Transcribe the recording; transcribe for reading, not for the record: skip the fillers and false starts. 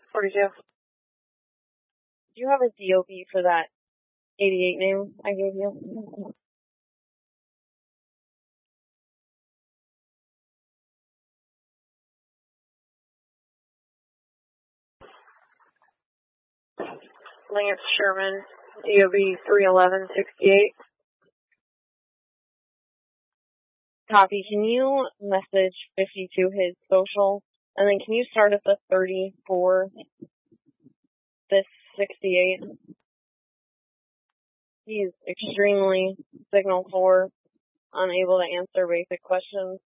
42. Do you have a DOB for that 88 name I gave you? Lance Sherman, DOB 31168. Copy. Can you message 52 his social? And then can you start at the 34, this 68? He's extremely signal 4, unable to answer basic questions.